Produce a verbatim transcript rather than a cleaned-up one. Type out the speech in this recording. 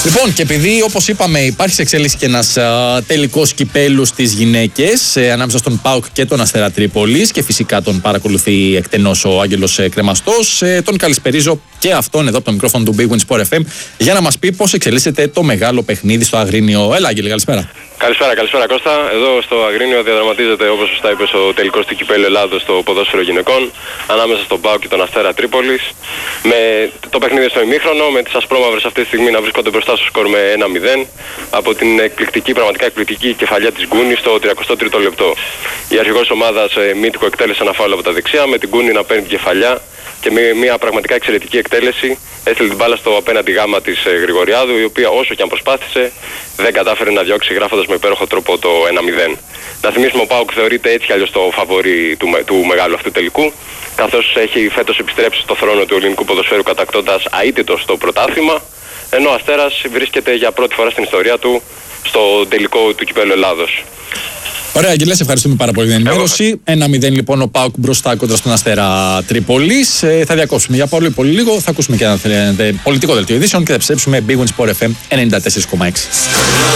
Λοιπόν, και επειδή όπως είπαμε υπάρχει σε εξέλιξη και ένας τελικός κυπέλου στις γυναίκες ε, ανάμεσα στον ΠΑΟΚ και τον Αστέρα Τρίπολης και φυσικά τον παρακολουθεί εκτενώς ο Άγγελος ε, Κρεμαστός, ε, τον καλησπερίζω και αυτόν εδώ από το μικρόφωνο του Big Win Sport εφ εμ για να μας πει πώς εξελίσσεται το μεγάλο παιχνίδι στο Αγρίνιο. Έλα, Άγγελε, καλησπέρα. Καλησπέρα, καλησπέρα Κώστα. Εδώ στο Αγρίνιο διαδραματίζεται, όπως σωστά είπες, ο τελικός του κυπέλλου Ελλάδος στο ποδόσφαιρο γυναικών ανάμεσα στον ΠΑΟΚ και τον Αστέρα Τρίπολης. Με το παιχνίδι στο ημίχρονο, με τις ασπρόμαυρες αυτή τη στιγμή να βρίσκονται μπροστά στο σκορ με ένα μηδέν από την εκπληκτική, πραγματικά εκπληκτική κεφαλιά της Γκούνη στο τριακοστό τρίτο λεπτό. Η αρχηγός ομάδας Μύτικο εκτέλεσε ένα φάουλ από τα δεξιά, με την Γκούνη να παίρνει την κεφαλιά και με μια πραγματικά εξαιρετική εκτέλεση έστειλε την μπάλα στο απέναντι γάμα της Γρηγοριάδου, η οποία όσο και αν προσπάθησε δεν κατάφερε να διώξει γράφοντας με υπέροχο τρόπο το ένα μηδέν. Να θυμίσουμε, ο ΠΑΟΚ θεωρείται έτσι κι αλλιώς το φαβορί του, του μεγάλου αυτού τελικού, καθώς έχει φέτος επιστρέψει στο θρόνο του ελληνικού ποδοσφαίρου κατακτώντας αίτητο στο πρωτάθλημα, ενώ ο Αστέρας βρίσκεται για πρώτη φορά στην ιστορία του στο τελικό του κυπέλλου Ελλάδος. Ωραία, Αγγελέ, σε ευχαριστούμε πάρα πολύ για την ενημέρωση. ένα μηδέν λοιπόν ο ΠΑΟΚ μπροστά κοντά στον Αστέρα Τρίπολης. Ε, θα διακόψουμε για πολύ πολύ λίγο. Θα ακούσουμε και ένα πολιτικό δελτίο ειδήσεων και θα επιστρέψουμε Big Win Sport εφ εμ ενενήντα τέσσερα κόμμα έξι.